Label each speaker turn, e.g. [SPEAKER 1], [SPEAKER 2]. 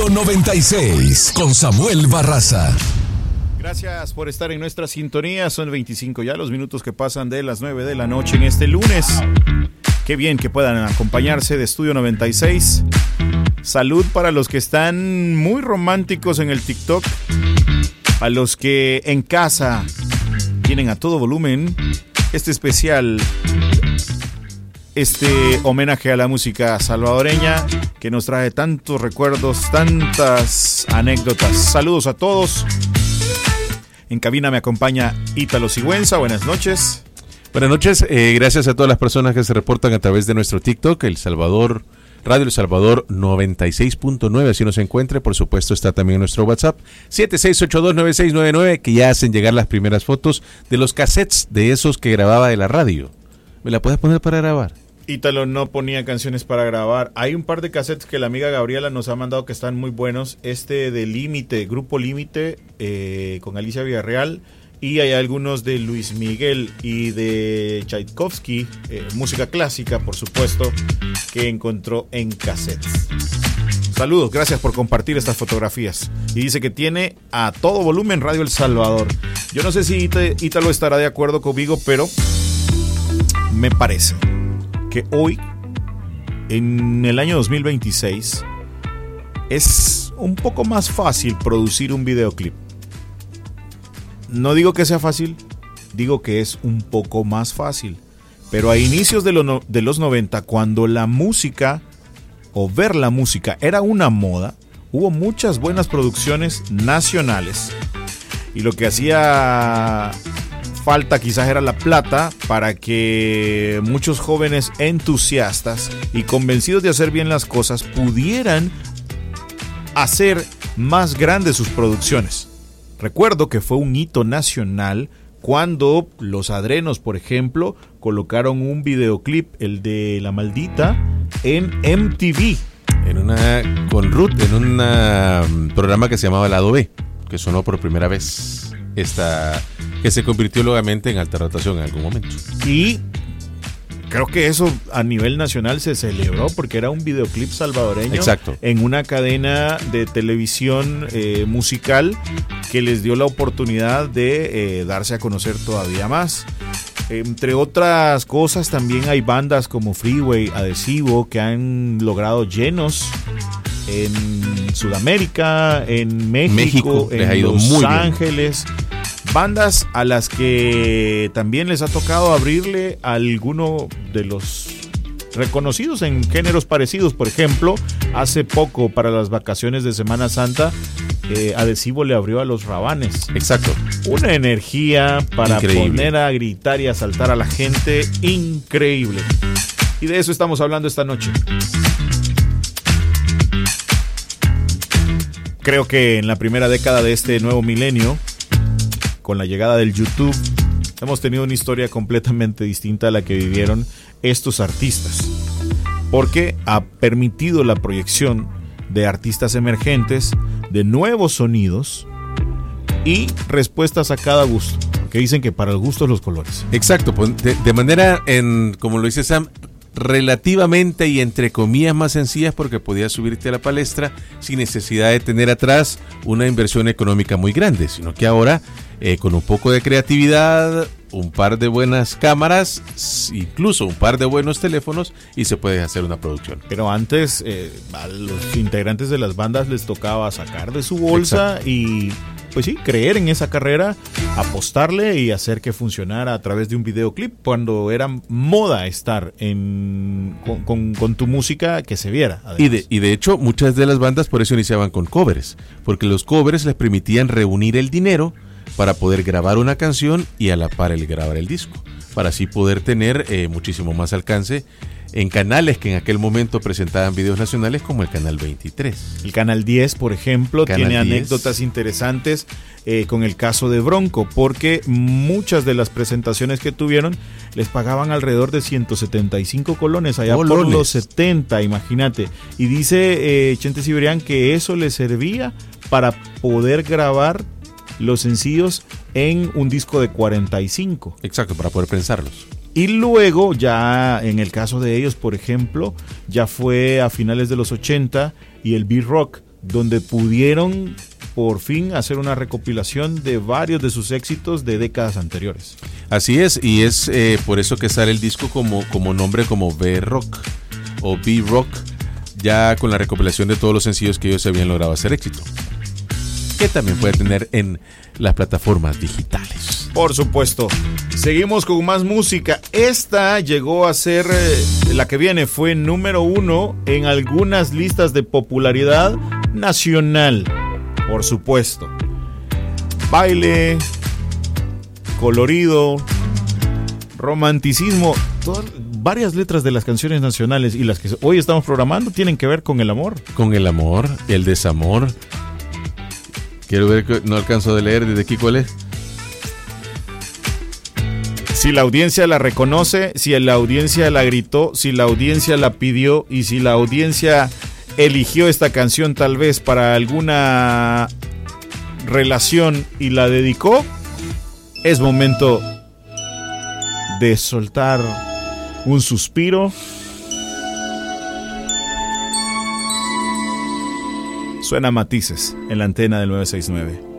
[SPEAKER 1] 96 con Samuel Barraza.
[SPEAKER 2] Gracias por estar en nuestra sintonía. Son 25 ya los minutos que pasan de las 9 de la noche en este lunes. Qué bien que puedan acompañarse de Estudio 96. Salud para los que están muy románticos en el TikTok. A los que en casa tienen a todo volumen este especial, este homenaje a la música salvadoreña que nos trae tantos recuerdos, tantas anécdotas. Saludos a todos. En cabina me acompaña Ítalo Sigüenza. Buenas noches.
[SPEAKER 3] Buenas noches. Gracias a todas las personas que se reportan a través de nuestro TikTok, El Salvador, Radio El Salvador 96.9, así nos encuentre. Por supuesto está también en nuestro WhatsApp 76829699, que ya hacen llegar las primeras fotos de los cassettes de esos que grababa de la radio. ¿Me la puedes poner para grabar?
[SPEAKER 2] Ítalo no ponía canciones para grabar. Hay un par de cassettes que la amiga Gabriela nos ha mandado que están muy buenos. Este de Límite, Grupo Límite, con Alicia Villarreal. Y hay algunos de Luis Miguel y de Tchaikovsky, música clásica, por supuesto, que encontró en cassettes. Saludos, gracias por compartir estas fotografías. Y dice que tiene a todo volumen Radio El Salvador. Yo no sé si Ítalo estará de acuerdo conmigo, pero me parece que hoy, en el año 2026, es un poco más fácil producir un videoclip. No digo que sea fácil, digo que es un poco más fácil. Pero a inicios de los 90, cuando la música, o ver la música, era una moda, hubo muchas buenas producciones nacionales. Y lo que hacía falta quizás era la plata para que muchos jóvenes entusiastas y convencidos de hacer bien las cosas pudieran hacer más grandes sus producciones. Recuerdo que fue un hito nacional cuando Los Adrenos, por ejemplo, colocaron un videoclip, el de La Maldita, en MTV.
[SPEAKER 3] Con Ruth, en un programa que se llamaba Lado B, que sonó por primera vez. Que se convirtió logamente en alta rotación en algún momento.
[SPEAKER 2] Y creo que eso a nivel nacional se celebró porque era un videoclip salvadoreño.
[SPEAKER 3] Exacto.
[SPEAKER 2] En una cadena de televisión musical que les dio la oportunidad de darse a conocer todavía más. Entre otras cosas, también hay bandas como Freeway, Adhesivo, que han logrado llenos en Sudamérica, en México en Los Ángeles. Bandas a las que también les ha tocado abrirle a alguno de los reconocidos en géneros parecidos. Por ejemplo, hace poco, para las vacaciones de Semana Santa, Adhesivo le abrió a Los Rabanes.
[SPEAKER 3] Exacto.
[SPEAKER 2] Una energía para
[SPEAKER 3] increíble.
[SPEAKER 2] Poner a gritar y a saltar a la gente increíble. Y de eso estamos hablando esta noche. Creo que en la primera década de este nuevo milenio, con la llegada del YouTube, hemos tenido una historia completamente distinta a la que vivieron estos artistas, porque ha permitido la proyección de artistas emergentes, de nuevos sonidos y respuestas a cada gusto, que dicen que para el gusto los colores.
[SPEAKER 3] Exacto, de manera, como lo dice Sam, relativamente y entre comillas más sencillas, porque podías subirte a la palestra sin necesidad de tener atrás una inversión económica muy grande, sino que ahora con un poco de creatividad, un par de buenas cámaras, incluso un par de buenos teléfonos, y se puede hacer una producción.
[SPEAKER 2] Pero antes a los integrantes de las bandas les tocaba sacar de su bolsa. Exacto. Y pues sí, creer en esa carrera, apostarle y hacer que funcionara a través de un videoclip cuando era moda estar con tu música que se viera.
[SPEAKER 3] Y de hecho, muchas de las bandas por eso iniciaban con covers, porque los covers les permitían reunir el dinero para poder grabar una canción y a la par el grabar el disco, para así poder tener muchísimo más alcance en canales que en aquel momento presentaban videos nacionales, como el Canal 23.
[SPEAKER 2] El Canal 10, por ejemplo, tiene anécdotas interesantes con el caso de Bronco, porque muchas de las presentaciones que tuvieron les pagaban alrededor de 175 colones allá por los 70, imagínate. Y dice Chente Cibrián que eso le servía para poder grabar los sencillos en un disco de 45.
[SPEAKER 3] Exacto, para poder pensarlos.
[SPEAKER 2] Y luego ya en el caso de ellos, por ejemplo, ya fue a finales de los 80 y el beat rock donde pudieron por fin hacer una recopilación de varios de sus éxitos de décadas anteriores.
[SPEAKER 3] Así es, y es por eso que sale el disco como nombre como B-Rock o B-Rock, ya con la recopilación de todos los sencillos que ellos habían logrado hacer éxito, que también puede tener en las plataformas digitales.
[SPEAKER 2] Por supuesto. Seguimos con más música. Esta llegó a ser, la que viene fue número 1 en algunas listas de popularidad nacional. Por supuesto. Baile, colorido, romanticismo. Varias letras de las canciones nacionales y las que hoy estamos programando tienen que ver con el amor.
[SPEAKER 3] Con el amor, el desamor. Quiero ver, no alcanzo de leer desde aquí cuál es.
[SPEAKER 2] Si la audiencia la reconoce, si la audiencia la gritó, si la audiencia la pidió y si la audiencia eligió esta canción tal vez para alguna relación y la dedicó, es momento de soltar un suspiro. Suena Matices en la antena del 969.